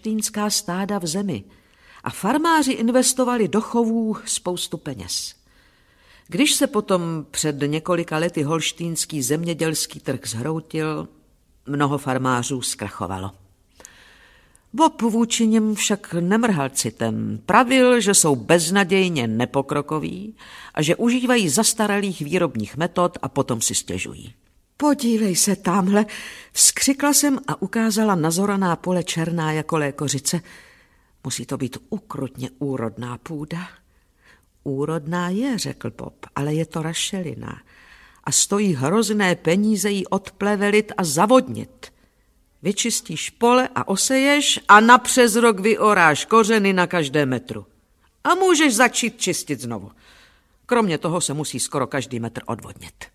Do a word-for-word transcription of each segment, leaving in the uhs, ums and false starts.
holštýnská stáda v zemi a farmáři investovali do chovů spoustu peněz. Když se potom před několika lety holštýnský zemědělský trh zhroutil, mnoho farmářů zkrachovalo. Bob vůči nim však nemrhal citem. Pravil, že jsou beznadějně nepokrokoví a že užívají zastaralých výrobních metod a potom si stěžují. Podívej se tamhle, vzkřikla jsem a ukázala nazoraná pole černá jako lékořice. Musí to být ukrutně úrodná půda. Úrodná je, řekl Bob, ale je to rašelina a stojí hrozné peníze ji odplevelit a zavodnit. Vyčistíš pole a oseješ a na přes rok vyoráš kořeny na každém metru. A můžeš začít čistit znovu. Kromě toho se musí skoro každý metr odvodnit.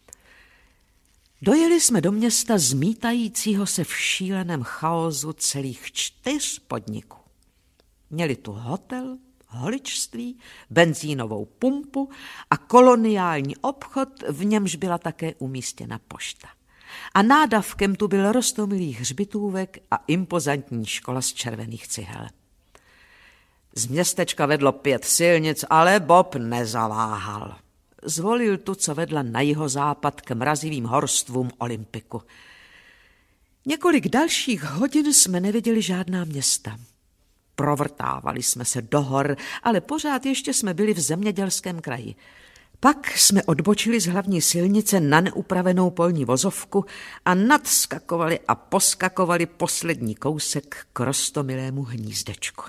Dojeli jsme do města zmítajícího se v šíleném chaosu celých čtyř podniků. Měli tu hotel, holičství, benzínovou pumpu a koloniální obchod, v němž byla také umístěna pošta. A nádavkem tu byl roztomilý hřbitůvek a impozantní škola z červených cihel. Z městečka vedlo pět silnic, ale Bob nezaváhal. Zvolil tu, co vedla na jihozápad k mrazivým horstvům Olympiku. Několik dalších hodin jsme neviděli žádná města. Provrtávali jsme se do hor, ale pořád ještě jsme byli v zemědělském kraji. Pak jsme odbočili z hlavní silnice na neupravenou polní vozovku a nadskakovali a poskakovali poslední kousek k roztomilému hnízdečku.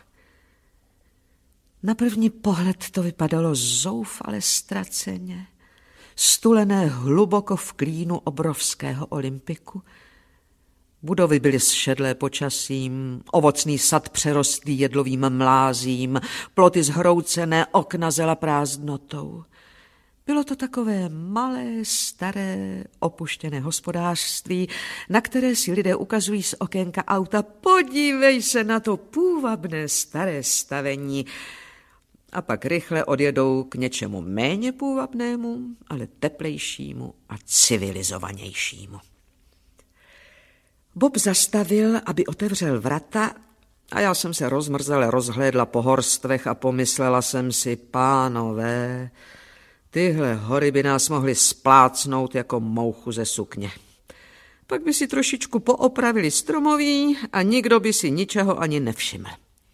Na první pohled to vypadalo zoufale ztraceně, stulené hluboko v klínu obrovského Olympiku. Budovy byly zšedlé počasím, ovocný sad přerostlý jedlovým mlázím, ploty zhroucené, okna zela prázdnotou. Bylo to takové malé, staré, opuštěné hospodářství, na které si lidé ukazují z okénka auta. Podívej se na to půvabné staré stavení. A pak rychle odjedou k něčemu méně půvabnému, ale teplejšímu a civilizovanějšímu. Bob zastavil, aby otevřel vrata, a já jsem se rozmrzele rozhlédla po horstvech a pomyslela jsem si, pánové, tyhle hory by nás mohly splácnout jako mouchu ze sukně. Pak by si trošičku poopravili stromoví a nikdo by si ničeho ani nevšiml.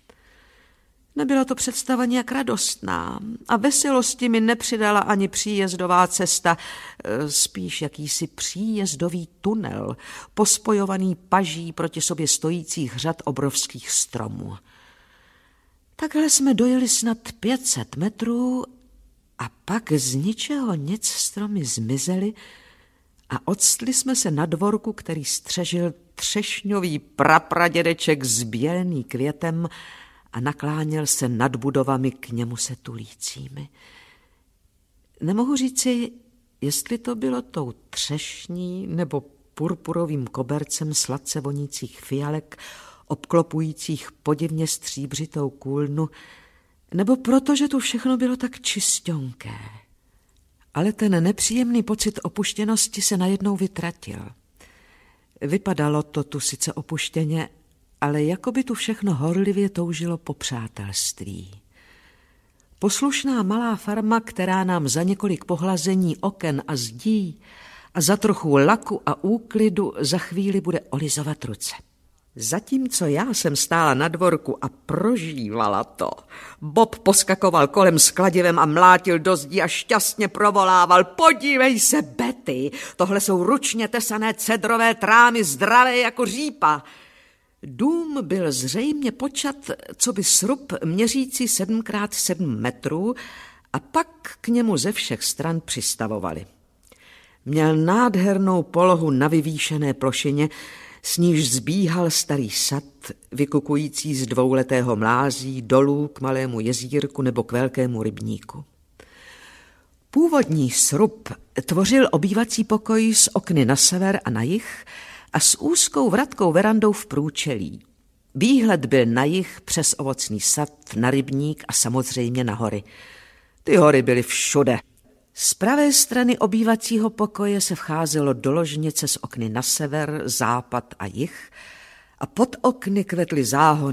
Nebyla to představa nějak radostná a veselosti mi nepřidala ani příjezdová cesta, spíš jakýsi příjezdový tunel, pospojovaný paží proti sobě stojících řad obrovských stromů. Takhle jsme dojeli snad pět set metrů a pak z ničeho nic stromy zmizely a odstli jsme se na dvorku, který střežil třešňový prapradědeček zbělený květem a nakláněl se nad budovami k němu se tulícími. Nemohu říci, jestli to bylo tou třešní nebo purpurovým kobercem sladce vonících fialek, obklopujících podivně stříbřitou kůlnu, nebo proto, že tu všechno bylo tak čisťonké. Ale ten nepříjemný pocit opuštěnosti se najednou vytratil. Vypadalo to tu sice opuštěně, ale jako by tu všechno horlivě toužilo po přátelství. Poslušná malá farma, která nám za několik pohlazení oken a zdí a za trochu laku a úklidu za chvíli bude olizovat ruce. Zatímco já jsem stála na dvorku a prožívala to, Bob poskakoval kolem s kladivem a mlátil do zdí a šťastně provolával: podívej se, Betty, tohle jsou ručně tesané cedrové trámy, zdravé jako řípa. Dům byl zřejmě počat, co by srub měřící sedm krát sedm metrů a pak k němu ze všech stran přistavovali. Měl nádhernou polohu na vyvýšené plošině, s níž zbíhal starý sad, vykukující z dvouletého mlází dolů k malému jezírku nebo k velkému rybníku. Původní srub tvořil obývací pokoj s okny na sever a na jih a s úzkou vratkou verandou v průčelí. Výhled byl na jih přes ovocný sad, na rybník a samozřejmě na hory. Ty hory byly všude. Z pravé strany obývacího pokoje se vcházelo do ložnice s okny na sever, západ a jih a pod okny kvetly záhony